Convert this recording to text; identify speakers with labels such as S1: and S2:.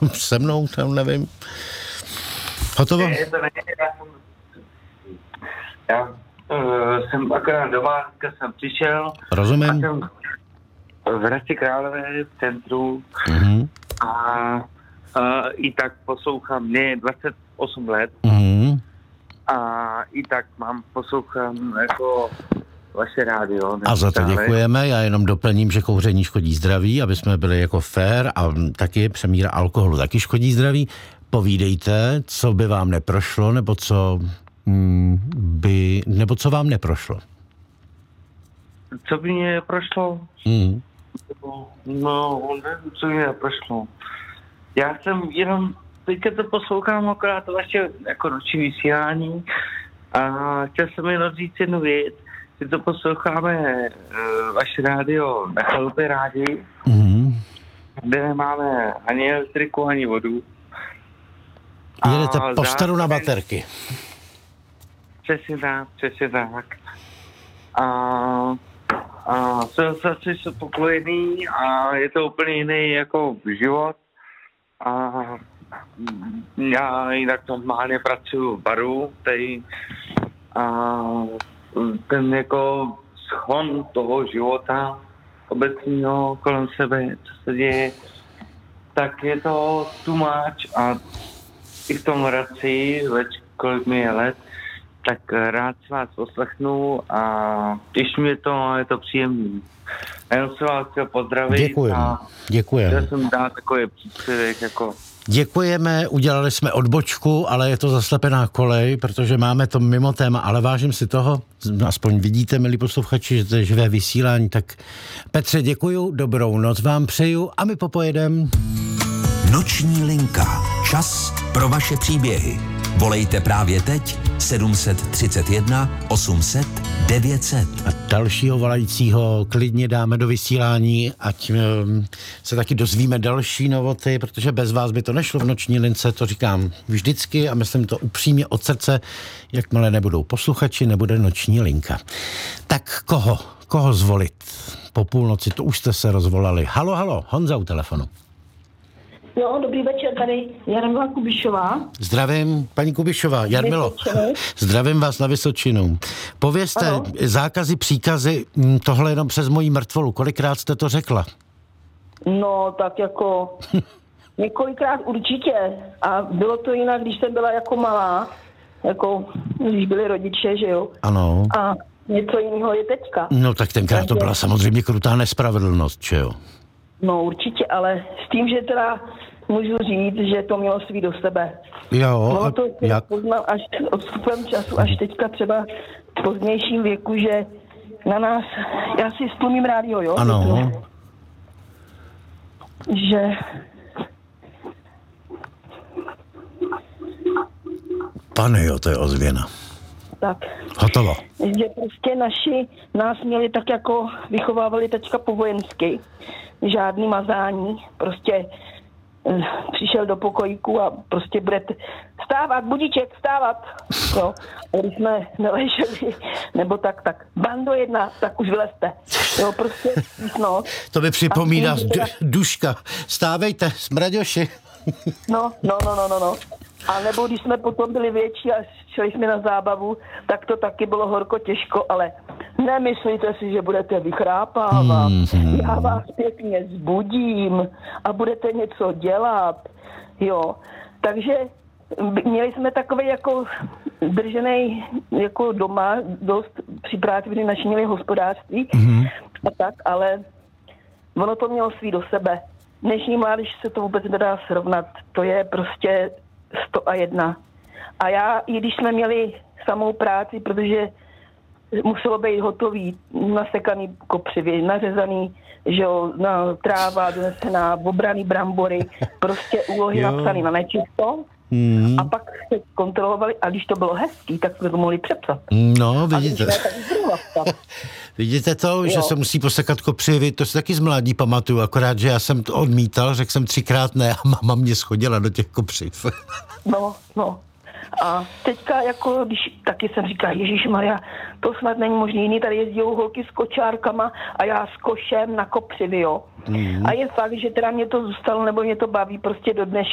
S1: se mnou, tam nevím. Hotovo?
S2: Já jsem akorát doma, když jsem přišel.
S1: Rozumím.
S2: A jsem v Hradci Králové v centru a i tak poslouchám, mě je 28 let a i tak poslouchám jako vaše rádio.
S1: A za to děkujeme, já jenom doplním, že kouření škodí zdraví, aby jsme byli jako fair a taky přemíra alkoholu taky škodí zdraví. Povídejte, co by vám neprošlo, nebo co vám neprošlo.
S2: Co by mě neprošlo? No, nevím, co by mě neprošlo. Já jsem jenom, teďka to poslouchám akorát vaše jako noční vysílání a chtěl jsem jenom říct jednu věc, že to posloucháme vaše rádio na chalupě rádi, kde nemáme ani elektriku, ani vodu.
S1: Jedete po staru na baterky.
S2: Přesně tak. A jsem zase spokojený a je to úplně jiný jako život. A já jinak normálně pracuji v baru, tady a ten jako schon toho života obecního kolem sebe, co se děje, tak je to too much a i v tom Hradci, kolik mi je let, tak rád si vás poslechnu a těší mě to a je to příjemný. A jenom se vás chtěl pozdravit.
S1: Děkujeme.
S2: Chtěl jsem dát takový příspěvek jako...
S1: Děkujeme, udělali jsme odbočku, ale je to zaslepená kolej, protože máme to mimo téma, ale vážím si toho, aspoň vidíte, milí posluchači, že to je živé vysílání, tak Petře, děkuju, dobrou noc vám přeju a my popojedem.
S3: Noční linka. Čas pro vaše příběhy. Volejte právě teď 731 800 900.
S1: A dalšího volajícího klidně dáme do vysílání, ať se taky dozvíme další novoty, protože bez vás by to nešlo v noční lince, to říkám vždycky a myslím to upřímně od srdce, jakmile nebudou posluchači, nebude noční linka. Tak koho zvolit? Po půlnoci, to už jste se rozvolali. Halo, Honza u telefonu.
S4: Jo, dobrý večer, tady Jarmila Kubišová.
S1: Zdravím, paní Kubišová, Jarmilo. Zdravím vás na Vysočinu. Povězte, zákazy, příkazy, tohle jenom přes moji mrtvolu. Kolikrát jste to řekla?
S4: No, tak jako několikrát určitě. A bylo to jinak, když jsem byla jako malá, jako když byli rodiče, že jo?
S1: Ano.
S4: A něco jiného je teďka.
S1: No tak tenkrát to byla samozřejmě krutá nespravedlnost, že jo?
S4: No určitě, ale s tím, že teda můžu říct, že to mělo svý do sebe.
S1: Jo,
S4: no, to
S1: jak?
S4: Poznám až odstupem času, až teďka třeba v pozdějším věku, že na nás, já si splním rádio, jo?
S1: Ano.
S4: Že...
S1: Pane jo, to je ozvěna.
S4: Tak.
S1: Hotovo.
S4: Že prostě nás měli tak jako vychovávali teďka po vojensky. Žádný mazání. Prostě přišel do pokojíku a prostě budete vstávat, budíček, vstávat. Jo. A když jsme neleželi, nebo tak, bando jedna, tak už vylezte. Jo, prostě, no.
S1: To mi připomíná Duška. Stávejte, smraďoši.
S4: No. A nebo když jsme potom byli větší a šli jsme na zábavu, tak to taky bylo horko těžko, ale nemyslíte si, že budete vychrápávat. Já vás pěkně zbudím a budete něco dělat. Jo. Takže měli jsme takový jako držený jako doma, dost při práci, kdy naši měli hospodářství a tak, ale ono to mělo svý do sebe. Dnešní mládež se to vůbec nedá srovnat. To je prostě 101. A já, i když jsme měli samou práci, protože muselo být hotový, nasekaný kopřivy, nařezaný, že jo, na tráva, donesená, obraný brambory, prostě úlohy napsané na nečisto. A pak se kontrolovali a když to bylo hezký, tak jsme to mohli přepsat.
S1: No, vidíte. Vidíte to, že se musí posekat kopřivy, to si taky z mládí pamatuju, akorát, že já jsem to odmítal, řekl jsem 3krát ne a máma mě schodila do těch kopřiv.
S4: No. A teďka jako, když taky jsem říkala, Ježišmarja, to snad není možný, jiný tady jezdí holky s kočárkama a já s košem na kopřivy, jo. A je fakt, že teda mě to zůstalo, nebo mě to baví prostě do dneška.